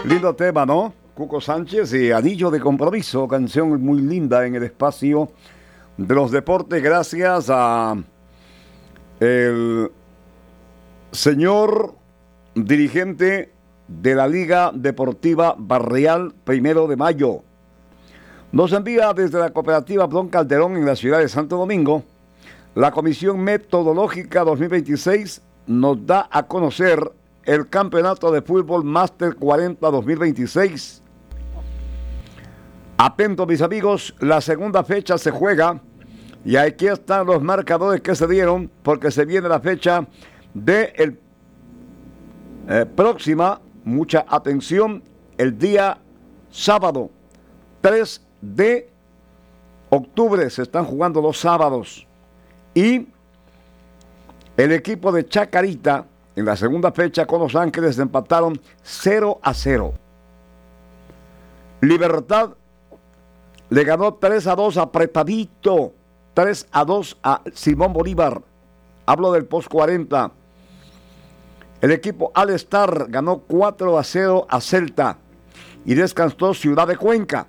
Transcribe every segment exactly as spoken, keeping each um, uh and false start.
Lindo tema, ¿no? Cuco Sánchez y Anillo de Compromiso, canción muy linda en el espacio de los deportes, gracias a el señor dirigente de la Liga Deportiva Barrial Primero de Mayo. Nos envía desde la cooperativa Don Calderón en la ciudad de Santo Domingo. La Comisión Metodológica dos mil veintiséis nos da a conocer el Campeonato de Fútbol Máster cuarenta dos mil veintiséis. Atentos, mis amigos, la segunda fecha se juega y aquí están los marcadores que se dieron, porque se viene la fecha de el eh, próxima, mucha atención, el día sábado tres de octubre. Se están jugando los sábados y el equipo de Chacarita en la segunda fecha con Los Ángeles empataron cero a cero. Libertad le ganó tres a dos apretadito, tres a dos a Simón Bolívar. Hablo del post cuarenta. El equipo All Star ganó cuatro a cero a Celta y descansó Ciudad de Cuenca.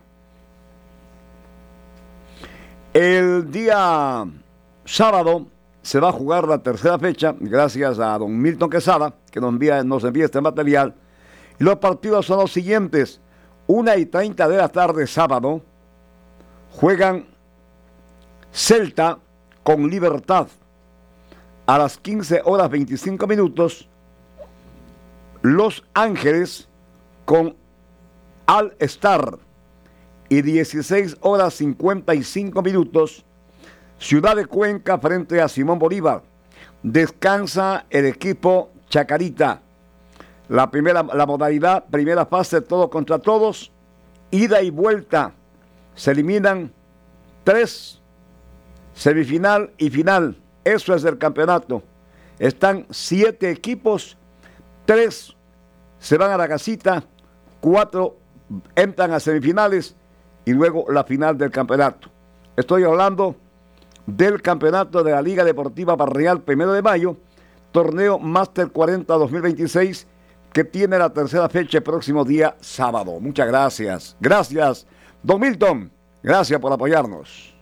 El día sábado se va a jugar la tercera fecha, gracias a don Milton Quesada, que nos envía, nos envía este material. Y los partidos son los siguientes. Una y treinta de la tarde sábado, juegan Celta con Libertad. A las quince horas veinticinco minutos, Los Ángeles con All Star. Y dieciséis horas cincuenta y cinco minutos, Ciudad de Cuenca frente a Simón Bolívar. Descansa el equipo Chacarita. La primera, la modalidad, primera fase, todos contra todos, ida y vuelta. Se eliminan tres, semifinal y final. Eso es el campeonato. Están siete equipos, tres se van a la casita, cuatro entran a semifinales y luego la final del campeonato. Estoy hablando del campeonato de la Liga Deportiva Barrial Primero de Mayo, torneo Máster cuarenta dos mil veintiséis, que tiene la tercera fecha el próximo día sábado. Muchas gracias. Gracias, don Milton. Gracias por apoyarnos.